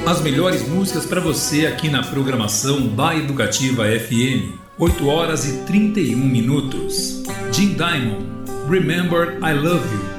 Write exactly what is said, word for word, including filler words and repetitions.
As melhores músicas para você aqui na programação da Educativa F M. oito horas e trinta e um minutos. Jim Diamond, Remember I Love You.